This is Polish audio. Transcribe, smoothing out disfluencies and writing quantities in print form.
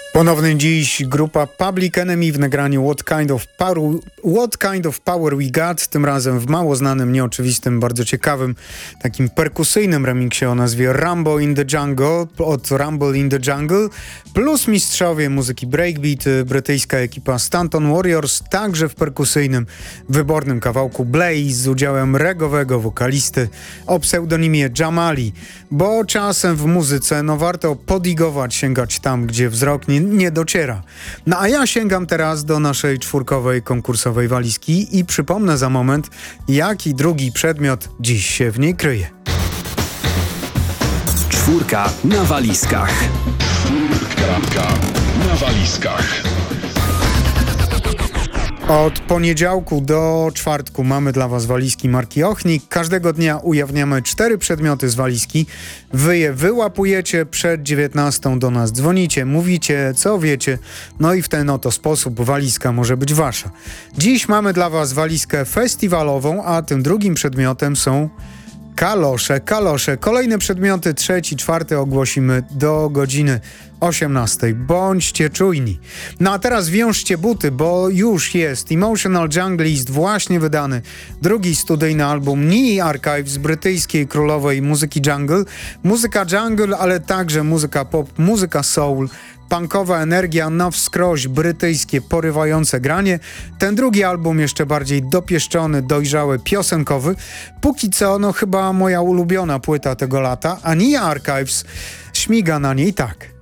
Ponowny dziś grupa Public Enemy w nagraniu What Kind of Power We Got, tym razem w mało znanym, nieoczywistym, bardzo ciekawym, takim perkusyjnym remiksie o nazwie Rumble in the Jungle od Rumble in the Jungle, plus mistrzowie muzyki breakbeat, brytyjska ekipa Stanton Warriors, także w perkusyjnym, wybornym kawałku Blaze z udziałem regowego wokalisty o pseudonimie Jamali, bo czasem w muzyce warto podigować, sięgać tam, gdzie wzrok nie dociera. No a ja sięgam teraz do naszej czwórkowej konkursowej walizki i przypomnę za moment, jaki drugi przedmiot dziś się w niej kryje. Czwórka na walizkach. Czwórka na walizkach. Od poniedziałku do czwartku mamy dla Was walizki marki Ochnik. Każdego dnia ujawniamy 4 przedmioty z walizki. Wy je wyłapujecie, przed 19 do nas dzwonicie, mówicie co wiecie, no i w ten oto sposób walizka może być Wasza. Dziś mamy dla Was walizkę festiwalową, a tym drugim przedmiotem są kalosze. Kolejne przedmioty, 3., 4 ogłosimy do godziny 18. Bądźcie czujni. No a teraz wiążcie buty, bo już jest Emotional Junglist, właśnie wydany drugi studyjny album NEE Archives brytyjskiej królowej muzyki jungle. Muzyka jungle, ale także muzyka pop, muzyka soul, punkowa energia na wskroś, brytyjskie, porywające granie. Ten drugi album jeszcze bardziej dopieszczony, dojrzały, piosenkowy. Póki co, chyba moja ulubiona płyta tego lata, a NEE Archives śmiga na niej tak.